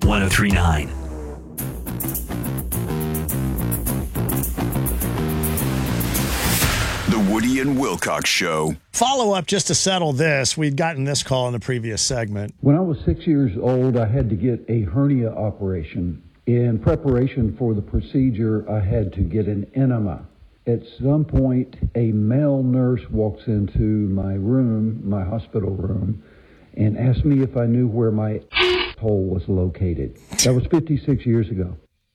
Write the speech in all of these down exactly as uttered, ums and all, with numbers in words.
one oh three point nine. The Woody and Wilcox Show. Follow up just to settle this. We'd gotten this call in the previous segment. When I was six years old, I had to get a hernia operation. In preparation for the procedure, I had to get an enema. At some point, a male nurse walks into my room, my hospital room, and asked me if I knew where my hole was located. That was fifty-six years ago.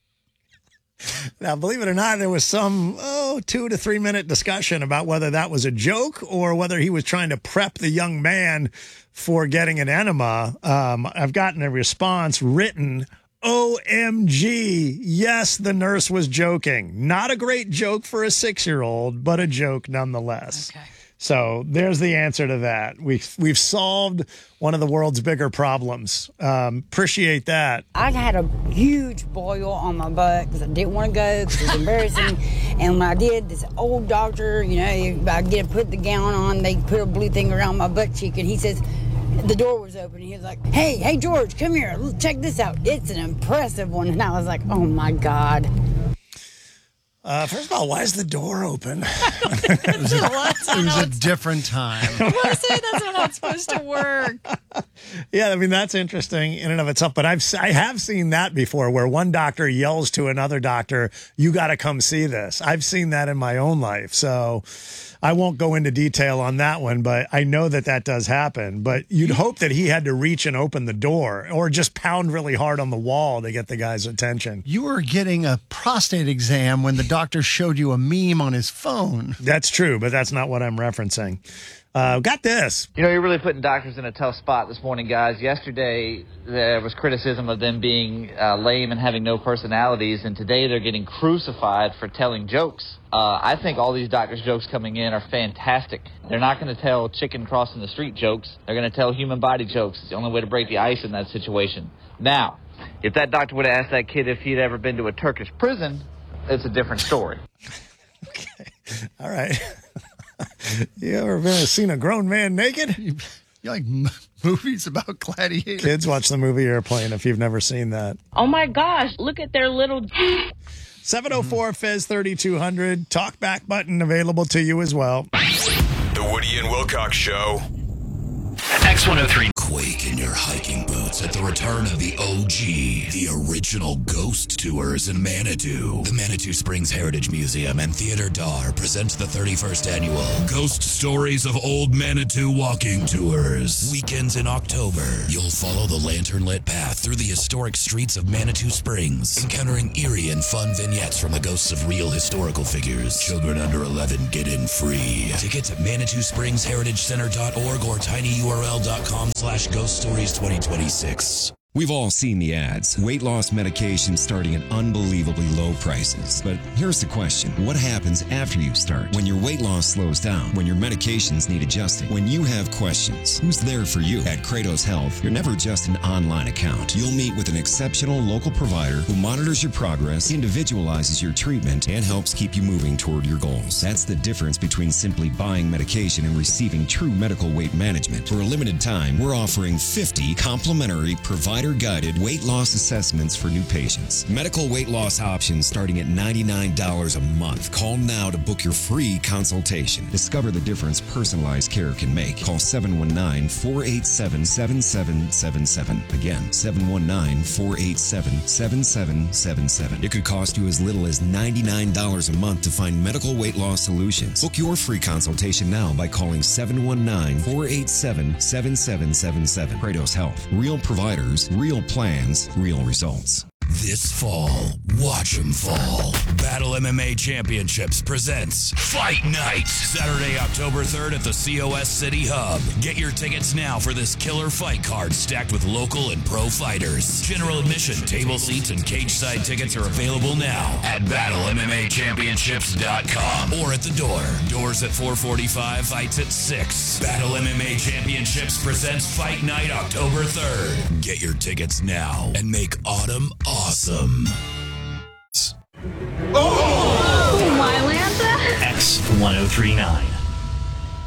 Now, believe it or not, there was some, oh, two to three minute discussion about whether that was a joke or whether he was trying to prep the young man for getting an enema. Um, I've gotten a response written, O M G, yes, the nurse was joking. Not a great joke for a six-year-old, but a joke nonetheless. Okay. So there's the answer to that. We've, we've solved one of the world's bigger problems. Um, appreciate that. I had a huge boil on my butt because I didn't want to go because it was embarrassing. And when I did, this old doctor, you know, I get put the gown on, they put a blue thing around my butt cheek, and he says, the door was open. He was like, hey, hey, George, come here. Check this out. It's an impressive one. And I was like, oh, my God. Uh, first of all, why is the door open? it was, a, it was a different time. Was it? That's not how it's supposed to work. Yeah, I mean, that's interesting in and of itself. But I've I have seen that before where one doctor yells to another doctor, you got to come see this. I've seen that in my own life. So I won't go into detail on that one, but I know that that does happen. But you'd hope that he had to reach and open the door or just pound really hard on the wall to get the guy's attention. You were getting a prostate exam when the doctor showed you a meme on his phone. That's true, but that's not what I'm referencing. Uh, got this. You know, you're really putting doctors in a tough spot this morning, guys. Yesterday, there was criticism of them being uh, lame and having no personalities, and today they're getting crucified for telling jokes. Uh, I think all these doctors' jokes coming in are fantastic. They're not going to tell chicken crossing the street jokes. They're going to tell human body jokes. It's the only way to break the ice in that situation. Now, if that doctor would have asked that kid if he'd ever been to a Turkish prison, it's a different story. Okay. All right. You ever been seen a grown man naked? You, you like m- movies about gladiators? Kids, watch the movie Airplane if you've never seen that. Oh, my gosh. Look at their little... seven oh four F E Z thirty-two hundred. Talk back button available to you as well. The Woody and Wilcox Show. X one oh three. Quake in your hiking boots at the return of the O G, the original ghost tours in Manitou. The Manitou Springs Heritage Museum and Theater Dar present the thirty-first annual Ghost Stories of Old Manitou Walking Tours. Weekends in October, you'll follow the lantern-lit path through the historic streets of Manitou Springs, encountering eerie and fun vignettes from the ghosts of real historical figures. Children under eleven get in free. Tickets at manitou springs heritage center dot org or tinyurl dot com slash ghost stories twenty twenty-six. We've all seen the ads. Weight loss medication starting at unbelievably low prices. But here's the question. What happens after you start? When your weight loss slows down? When your medications need adjusting? When you have questions? Who's there for you? At Kratos Health, you're never just an online account. You'll meet with an exceptional local provider who monitors your progress, individualizes your treatment, and helps keep you moving toward your goals. That's the difference between simply buying medication and receiving true medical weight management. For a limited time, we're offering fifty complimentary provider guided weight loss assessments for new patients. Medical weight loss options starting at ninety-nine dollars a month. Call now to book your free consultation. Discover the difference personalized care can make. Call seven one nine, four eight seven, seven seven seven seven. Again, seven one nine, four eight seven, seven seven seven seven. It could cost you as little as ninety-nine dollars a month to find medical weight loss solutions. Book your free consultation now by calling seven one nine, four eight seven, seven seven seven seven. Kratos Health. Real providers, real plans, real results. This fall, watch 'em fall. Battle M M A Championships presents Fight Night, Saturday, October third at the C O S City Hub. Get your tickets now for this killer fight card stacked with local and pro fighters. General admission, table seats, and cage side tickets are available now at battle m m a championships dot com or at the door. Doors at four forty-five, fights at six. Battle M M A Championships presents Fight Night, October third. Get your tickets now and make autumn awesome. Oh, my Lanta! X one oh three point nine.